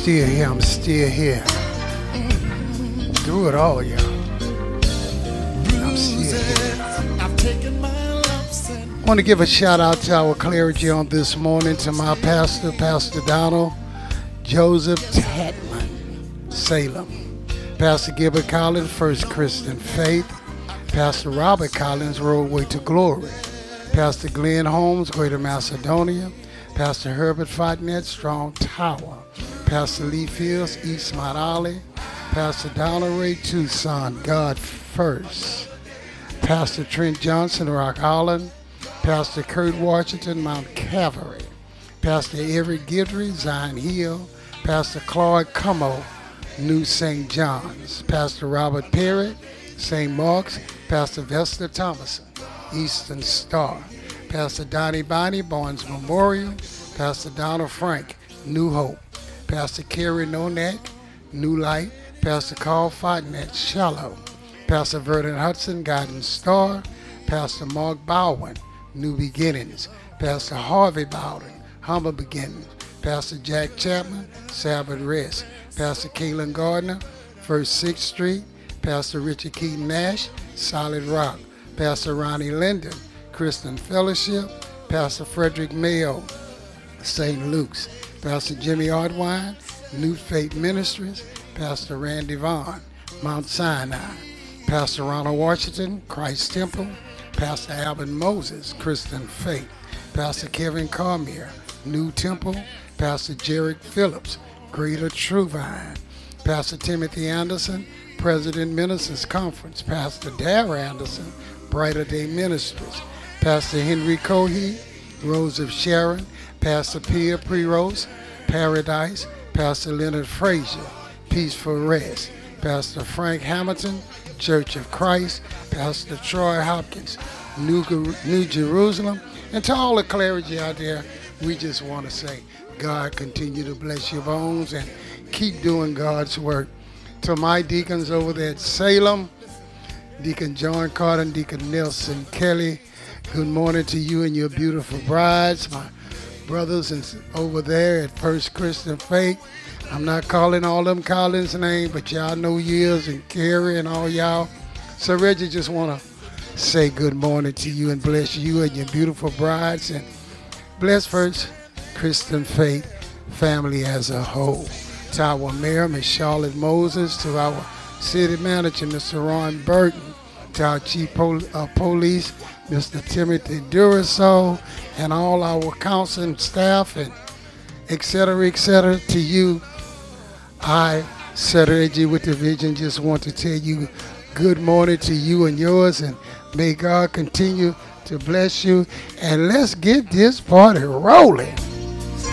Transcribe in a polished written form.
still here. I'm still here. Through it all, y'all. I'm still here. I want to give a shout out to our clergy on this morning, to my pastor, Pastor Donald Joseph Tatman, Salem. Pastor Gilbert Collins, First Christian Faith. Pastor Robert Collins, Roadway to Glory. Pastor Glenn Holmes, Greater Macedonia. Pastor Herbert Fontenette, Strong Tower. Pastor Lee Fields, East Mount Olive. Pastor Donald Ray Tucson, God First. Pastor Trent Johnson, Rock Island. Pastor Kurt Washington, Mount Calvary. Pastor Eric Guidry, Zion Hill. Pastor Claude Como, New St. John's. Pastor Robert Perry, St. Mark's. Pastor Vesta Thomason, Eastern Star. Pastor Donnie Bonnie, Barnes Memorial. Pastor Donald Frank, New Hope. Pastor Kerry Nonak, New Light. Pastor Carl Fontenette, Shallow. Pastor Vernon Hudson, Guidance Star. Pastor Mark Bowen, New Beginnings. Pastor Harvey Bowden, Humble Beginnings. Pastor Jack Chapman, Sabbath Rest. Pastor Kaylin Gardner, First 6th Street. Pastor Richard Keaton Nash, Solid Rock. Pastor Ronnie Linden, Christian Fellowship. Pastor Frederick Mayo, St. Luke's. Pastor Jimmy Artwine, New Faith Ministries. Pastor Randy Vaughn, Mount Sinai. Pastor Ronald Washington, Christ Temple. Pastor Albert Moses, Christian Faith. Pastor Kevin Cormier, New Temple. Pastor Jarek Phillips, Greater True Vine. Pastor Timothy Anderson, President Ministers Conference. Pastor Dara Anderson, Brighter Day Ministries. Pastor Henry Cohee, Rose of Sharon. Pastor Pia Prerose, Paradise. Pastor Leonard Frazier, Peaceful Rest. Pastor Frank Hamilton, Church of Christ. Pastor Troy Hopkins, New Jerusalem. And to all the clergy out there, we just want to say, God continue to bless your bones and keep doing God's work. To my deacons over there at Salem, Deacon John Carter and Deacon Nelson Kelly, good morning to you and your beautiful brides. My brothers over there at First Christian Faith, I'm not calling all them Collins' name, but y'all know years and Carrie and all y'all. So Reggie, just want to say good morning to you and bless you and your beautiful brides, and bless First Christian Faith family as a whole. To our mayor, Ms. Charlotte Moses, to our city manager, Mr. Ron Burton, to our chief police, Mr. Timothy Duraso, and all our council and staff, and et cetera, to you, I, Cedric with the Vision, just want to tell you good morning to you and yours, and may God continue to bless you, and let's get this party rolling.